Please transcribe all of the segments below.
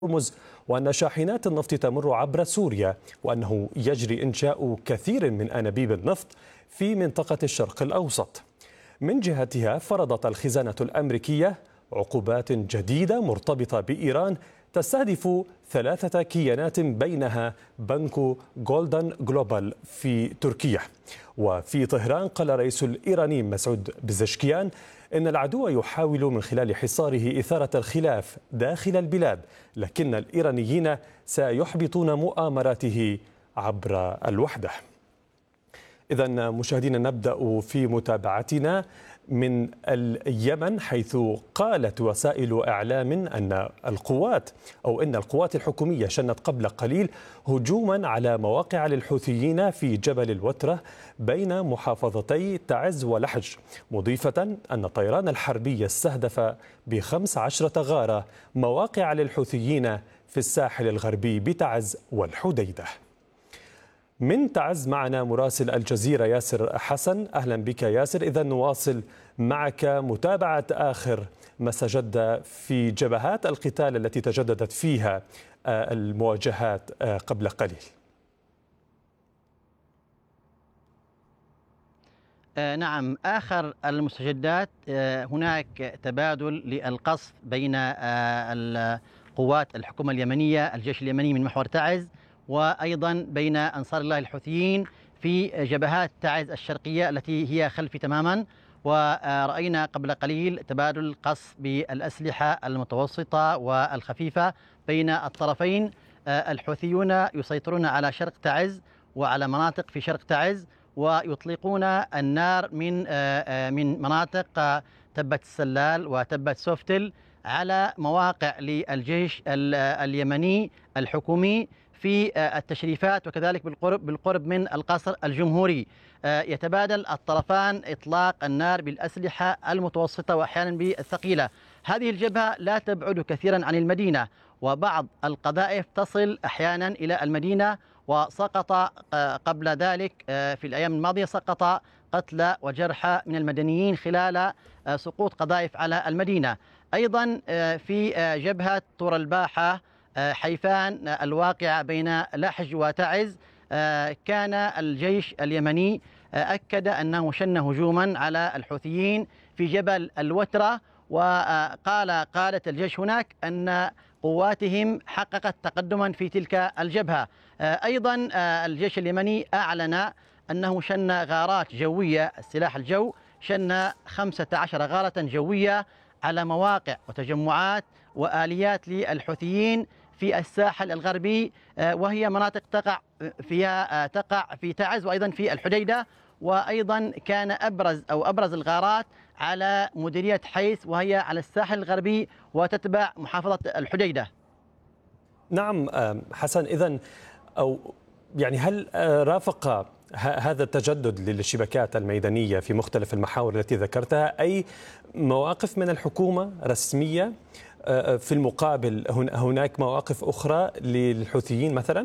هرمز، وأن شاحنات النفط تمر عبر سوريا، وأنه يجري إنشاء كثير من أنابيب النفط في منطقة الشرق الأوسط. من جهتها فرضت الخزانة الأمريكية عقوبات جديدة مرتبطة بإيران تستهدف 3 كيانات بينها بنك جولدن جلوبال في تركيا. وفي طهران قال الرئيس الإيراني مسعود بزشكيان إن العدو يحاول من خلال حصاره إثارة الخلاف داخل البلاد، لكن الإيرانيين سيحبطون مؤامراته عبر الوحدة. إذن مشاهدينا، نبدأ في متابعتنا من اليمن، حيث قالت وسائل إعلام أن القوات الحكومية شنت قبل قليل هجوما على مواقع للحوثيين في جبل الوترة بين محافظتي تعز ولحج، مضيفة أن الطيران الحربي استهدف ب15 غارة مواقع للحوثيين في الساحل الغربي بتعز والحديدة. من تعز معنا مراسل الجزيرة ياسر حسن. أهلا بك ياسر. إذن نواصل معك متابعة آخر ما استجد في جبهات القتال التي تجددت فيها المواجهات قبل قليل. نعم، آخر المستجدات هناك تبادل للقصف بين القوات الحكومة اليمنية، الجيش اليمني من محور تعز، وأيضا بين أنصار الله الحوثيين في جبهات تعز الشرقية التي هي خلفي تماما. ورأينا قبل قليل تبادل قصف بالأسلحة المتوسطة والخفيفة بين الطرفين. الحوثيون يسيطرون على شرق تعز وعلى مناطق في شرق تعز، ويطلقون النار من مناطق تبة السلال وتبة سوفتل على مواقع للجيش اليمني الحكومي في التشريفات، وكذلك بالقرب من القصر الجمهوري. يتبادل الطرفان إطلاق النار بالأسلحة المتوسطة وأحيانا بالثقيلة. هذه الجبهة لا تبعد كثيرا عن المدينة، وبعض القذائف تصل أحيانا إلى المدينة، وسقط قبل ذلك في الأيام الماضية سقط قتلى وجرحى من المدنيين خلال سقوط قذائف على المدينة. أيضا في جبهة طور الباحة حيفان الواقعة بين لحج وتعز، كان الجيش اليمني أكد أنه شن هجوما على الحوثيين في جبل الوترة، وقال قادة الجيش هناك أن قواتهم حققت تقدما في تلك الجبهة. أيضا الجيش اليمني أعلن أنه شن غارات جوية، السلاح الجو شن 15 غارة جوية على مواقع وتجمعات وآليات للحوثيين في الساحل الغربي، وهي مناطق تقع في تعز وأيضا في الحديدة. وأيضا كان أبرز الغارات على مديرية حيث، وهي على الساحل الغربي وتتبع محافظة الحديدة. نعم حسن، إذن هل رافق هذا التجدد للشبكات الميدانية في مختلف المحاور التي ذكرتها أي مواقف من الحكومة رسمية؟ في المقابل هناك مواقف أخرى للحوثيين مثلا؟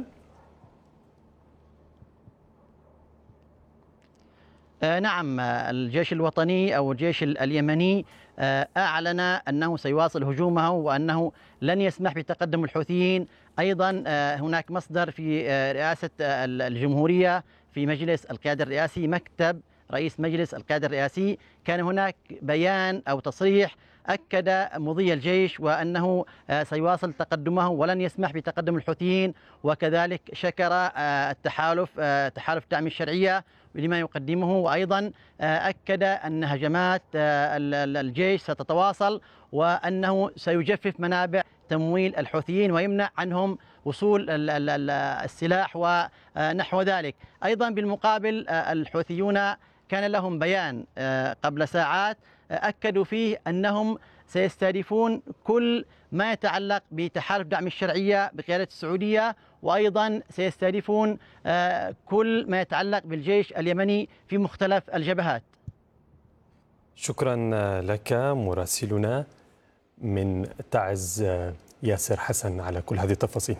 نعم، الجيش الوطني أو الجيش اليمني أعلن أنه سيواصل هجومه وأنه لن يسمح بتقدم الحوثيين. أيضا هناك مصدر في رئاسة الجمهورية في مجلس القيادة الرئاسي، مكتب رئيس مجلس القيادة الرئاسي، كان هناك بيان أو تصريح أكد مضي الجيش وأنه سيواصل تقدمه ولن يسمح بتقدم الحوثيين، وكذلك شكر تحالف دعم الشرعية لما يقدمه، وأيضا أكد أن هجمات الجيش ستتواصل وأنه سيجفف منابع تمويل الحوثيين ويمنع عنهم وصول السلاح ونحو ذلك. أيضا بالمقابل الحوثيون كان لهم بيان قبل ساعات أكدوا فيه أنهم سيستهدفون كل ما يتعلق بتحالف دعم الشرعية بقيادة السعودية، وأيضا سيستهدفون كل ما يتعلق بالجيش اليمني في مختلف الجبهات. شكرا لك مراسلنا من تعز ياسر حسن على كل هذه التفاصيل.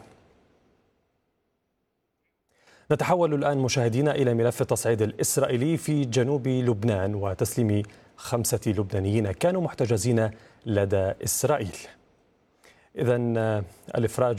نتحول الآن مشاهدينا إلى ملف التصعيد الإسرائيلي في جنوب لبنان وتسليم 5 لبنانيين كانوا محتجزين لدى إسرائيل. إذن الإفراج